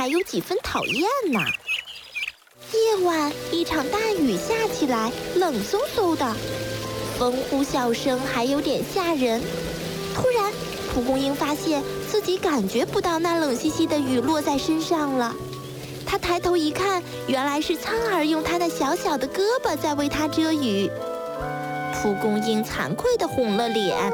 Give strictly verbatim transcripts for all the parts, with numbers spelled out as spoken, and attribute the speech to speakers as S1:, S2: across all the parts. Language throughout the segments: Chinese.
S1: 还有几分讨厌呢。夜晚，一场大雨下起来，冷飕飕的，风呼啸声还有点吓人。突然，蒲公英发现自己感觉不到那冷兮兮的雨落在身上了。他抬头一看，原来是苍耳用他那小小的胳膊在为他遮雨。蒲公英惭愧地红了脸。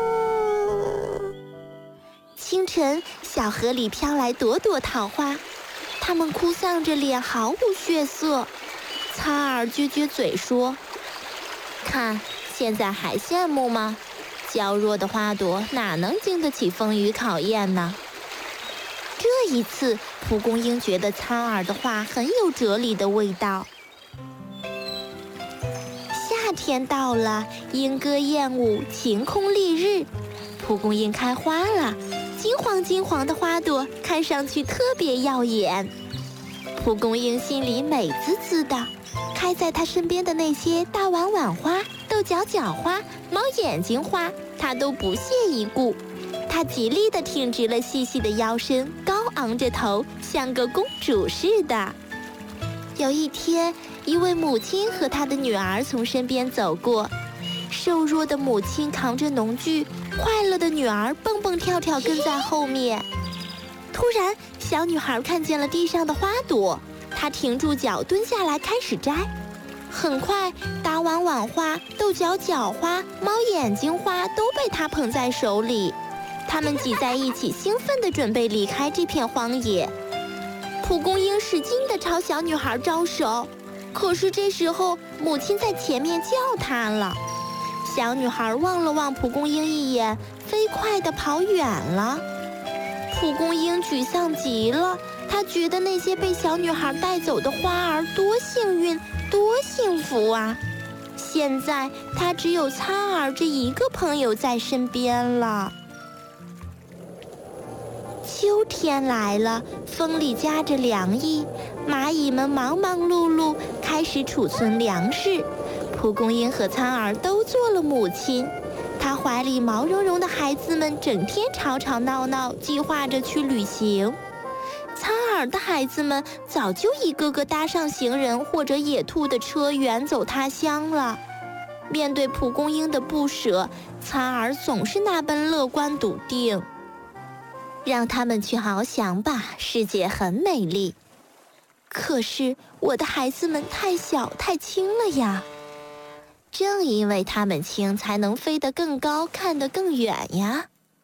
S1: 清晨，小河里飘来朵朵桃花，它们哭丧着脸，毫无血色。苍耳撅撅嘴说：“看，现在还羡慕吗？娇弱的花朵哪能经得起风雨考验呢？”这一次，蒲公英觉得苍耳的话很有哲理的味道。夏天到了，莺歌燕舞，晴空丽日，蒲公英开花了，金黄金黄的花朵看上去特别耀眼。蒲公英心里美滋滋的，开在它身边的那些大碗碗花、豆角角花、猫眼睛花，它都不屑一顾。她极力地挺直了细细的腰身，高昂着头，像个公主似的。有一天，一位母亲和她的女儿从身边走过，瘦弱的母亲扛着农具，快乐的女儿蹦蹦跳跳跟在后面。突然，小女孩看见了地上的花朵，她停住脚，蹲下来开始摘。很快，大碗碗花、豆角角花、猫眼睛花都被她捧在手里。它们挤在一起，兴奋地准备离开这片荒野。蒲公英使劲地朝小女孩招手，可是这时候母亲在前面叫她了。小女孩望了望蒲公英一眼，飞快地跑远了。蒲公英沮丧极了，她觉得那些被小女孩带走的花儿多幸运，多幸福啊！现在她只有苍耳这一个朋友在身边了。秋天来了，风里夹着凉意，蚂蚁们忙忙碌碌，开始储存粮食。蒲公英和苍耳都做了母亲，她怀里毛茸茸的孩子们整天吵吵闹闹，计划着去旅行。苍耳的孩子们早就一个个搭上行人或者野兔的车，远走他乡了。面对蒲公英的不舍，苍耳总是那般乐观笃定。让他们去翱翔吧，世界很美丽。可是我的孩子们太小太轻了呀。正因为他们轻，才能飞得更高，看得更远呀。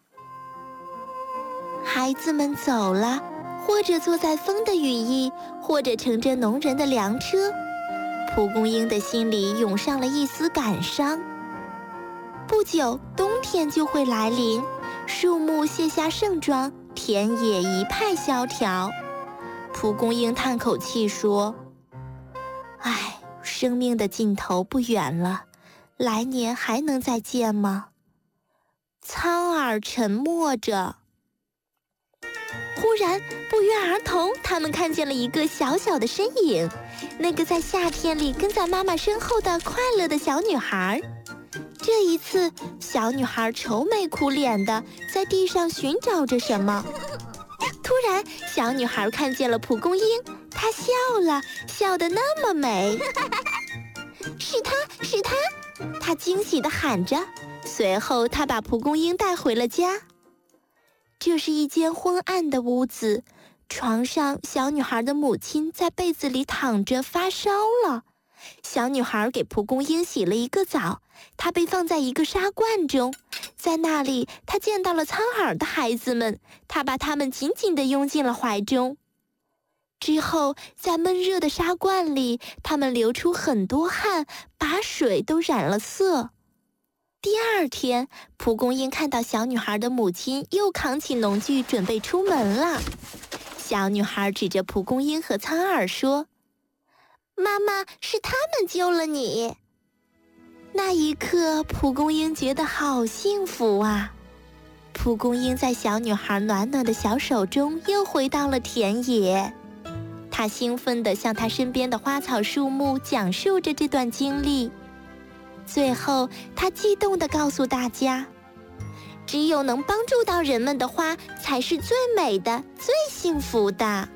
S1: 孩子们走了，或者坐在风的羽翼，或者乘着农人的粮车。蒲公英的心里涌上了一丝感伤。不久，冬天就会来临。树木卸下盛装，田野一派萧条。蒲公英叹口气说：“唉，生命的尽头不远了，来年还能再见吗？”苍耳沉默着。忽然，不约而同，他们看见了一个小小的身影，那个在夏天里跟在妈妈身后的快乐的小女孩。这一次，小女孩愁眉苦脸的在地上寻找着什么。突然，小女孩看见了蒲公英，她笑了，笑得那么美。是她，是她！她惊喜地喊着。随后，她把蒲公英带回了家。这是一间昏暗的屋子，床上，小女孩的母亲在被子里躺着发烧了。小女孩给蒲公英洗了一个澡，她被放在一个沙罐中，在那里她见到了苍耳的孩子们，她把他们紧紧地拥进了怀中。之后在闷热的沙罐里，他们流出很多汗，把水都染了色。第二天，蒲公英看到小女孩的母亲又扛起农具准备出门了。小女孩指着蒲公英和苍耳说：“妈妈，是他们救了你。”那一刻，蒲公英觉得好幸福啊！蒲公英在小女孩暖暖的小手中又回到了田野，她兴奋地向她身边的花草树木讲述着这段经历。最后，她激动地告诉大家：“只有能帮助到人们的花，才是最美的、最幸福的。”